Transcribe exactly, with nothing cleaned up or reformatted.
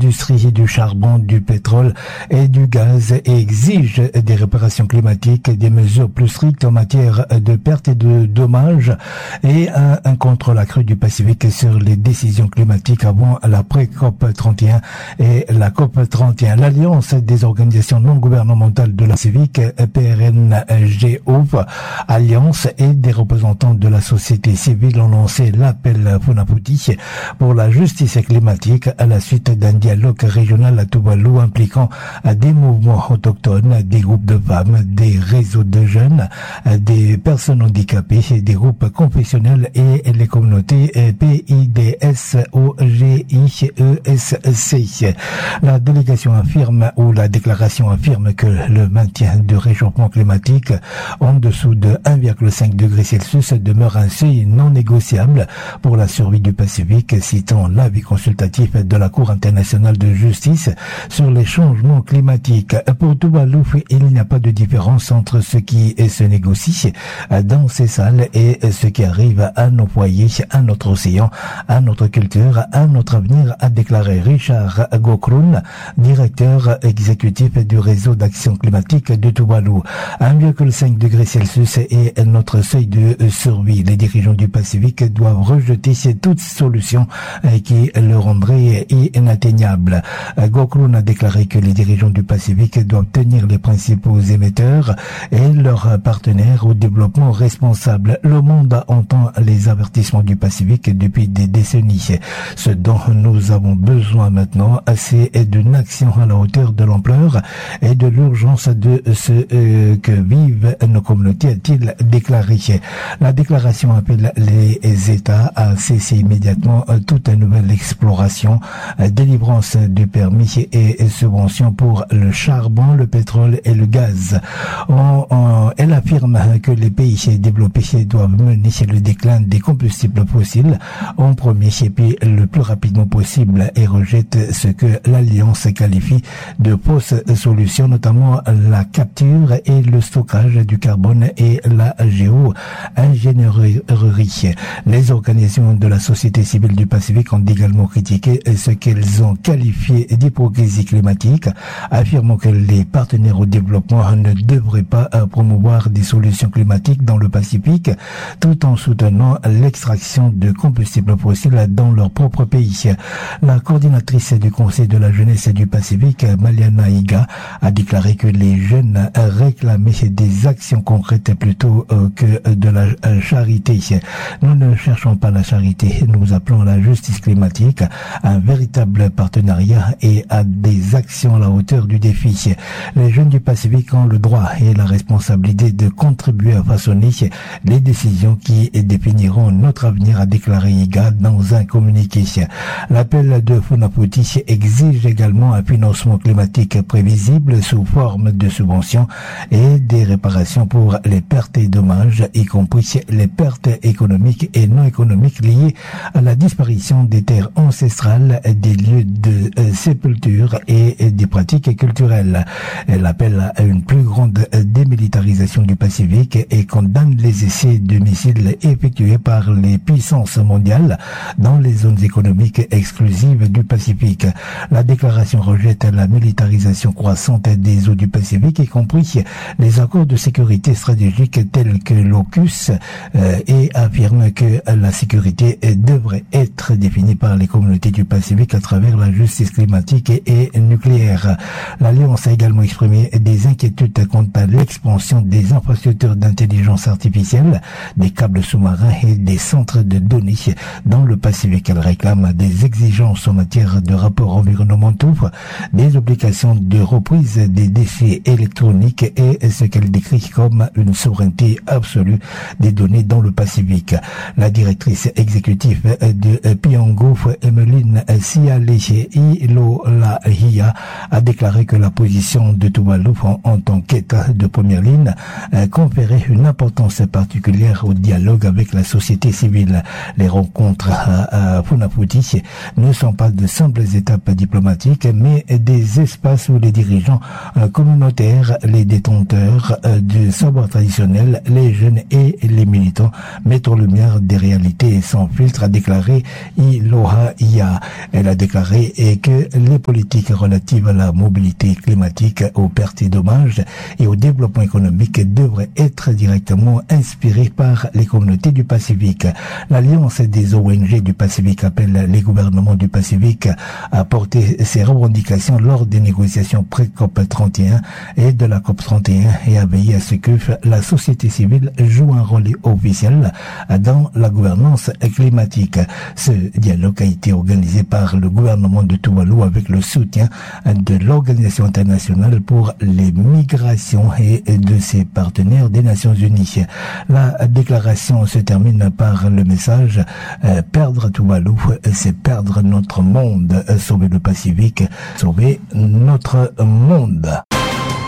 l'industrie du charbon, du pétrole et du gaz et exige des réparations climatiques, des mesures plus strictes en matière de pertes et de dommages et un, un contrôle accru du Pacifique sur les décisions climatiques avant la pré-COP trente et un et la COP trente et un. L'Alliance des organisations non gouvernementales de la Civique, P R N G O, Alliance et des représentants de la société civile ont lancé l'appel Funafuti pour la justice climatique à la suite d'un dialogue régional à Tuvalu impliquant des mouvements autochtones, des groupes de femmes, des réseaux de jeunes, des personnes handicapées, des groupes confessionnels et les communautés P I D S O G I E S C. La délégation affirme ou la déclaration affirme que le maintien du réchauffement climatique en dessous de un virgule cinq degrés Celsius demeure un seuil non négociable pour la survie du Pacifique, citant l'avis consultatif de la Cour internationale de justice sur les changements climatiques. Pour Tuvalu, il n'y a pas de différence entre ce qui se négocie dans ces salles et ce qui arrive à nos foyers, à notre océan, à notre culture, à notre avenir, a déclaré Richard Gokrun, directeur exécutif du réseau d'action climatique de Tuvalu. un virgule cinq degrés Celsius est notre seuil de survie. Les dirigeants du Pacifique doivent rejeter toute solution qui le rendrait inatteignable. Gokrun a déclaré que les dirigeants du Pacifique doivent tenir les principaux émetteurs et leurs partenaires au développement responsable. Le monde entend les avertissements du Pacifique depuis des décennies. Ce dont nous avons besoin maintenant, c'est d'une action à la hauteur de l'ampleur et de l'urgence de ce euh, que vivent nos communautés, a-t-il déclaré. La déclaration appelle les États à cesser immédiatement toute nouvelle exploration, délivrance du permis et subventions pour le charbon, le pétrole et le gaz. On, on, elle affirme que les pays développés doivent mener le déclin des combustibles fossiles en premier et puis le plus rapidement possible et rejette ce que l'Alliance qualifie de fausses solutions, notamment la capture et le stockage du carbone et la géo-ingénierie. Les organisations de la société civile du Pacifique ont également critiqué ce qu'elles ont qualifié d'hypocrisie climatique, affirmant que les partenaires au développement ne devraient pas promouvoir des solutions climatiques dans le Pacifique tout en soutenant l'extraction de combustibles fossiles dans leur propre pays. La coordinatrice du Conseil de la jeunesse du Pacifique, Maliana Iga, a déclaré que les jeunes réclamaient des actions concrètes plutôt que de la charité. Nous ne cherchons pas la charité, nous appelons à la justice climatique, un véritable partenariat et à des actions à la hauteur du défi. Les jeunes du Pacifique ont le droit et la responsabilité de contribuer à façonner les décisions qui définiront notre avenir, a déclaré Iga dans un communiqué. L'appel de Funafuti exige également un financement climatique prévisible sous forme de subventions et des réparations pour les pertes et dommages, y compris les pertes économiques et non économiques liées à la disparition des terres ancestrales, des lieux de sépulture et des pratiques culturelles. Elle appelle à une plus grande démilitarisation du Pacifique et condamne les essais de missiles effectués par les puissances mondiales dans les zones économiques exclusives du Pacifique. La déclaration rejette la militarisation croissante des eaux du Pacifique, y compris les accords de sécurité stratégique tels que l'AUKUS, euh, et affirme que la sécurité devrait être définie par les communautés du Pacifique à travers la justice climatique et, et nucléaire. L'Alliance a également exprimé des inquiétudes quant à l'expansion des infrastructures d'intelligence artificielle, des câbles sous-marins et des centres de données dans le Pacifique. Elle réclame des exigences en matière de rapports environnementaux, des obligations de reprise des déchets électroniques et ce qu'elle décrit comme une souveraineté absolue des données dans le Pacifique. La directrice exécutive de Pyongo, Emeline Sialé-Ilolahia, a déclaré que la position de Tuvalu en tant qu'État de première ligne conférait une importance particulière au dialogue avec la société civile. Les rencontres à, à Funafuti ne sont pas de simples étapes diplomatiques, mais des espaces où les dirigeants communautaires, les détenteurs du savoir traditionnel, les jeunes et les militants mettent en lumière des réalités sans filtre, a déclaré Ilolahia. Elle a déclaré et que les politiques relatives à la mobilité climatique, aux pertes et dommages et au développement économique devraient être directement inspirées par les communautés du Pacifique. L'Alliance des O N G du Pacifique appelle les gouvernements du Pacifique à porter ces revendications lors des négociations pré-C O P trente et un et de la C O P trente et un et à veiller à ce que la société civile joue un rôle officiel dans la gouvernance climatique. Ce dialogue a été organisé par le gouvernement de Tuvalu avec le soutien de l'Organisation internationale pour les migrations et de ses partenaires des Nations Unies. La déclaration se termine par le message euh, « Perdre Tuvalu, c'est perdre notre monde. Sauver le Pacifique, sauver notre monde ».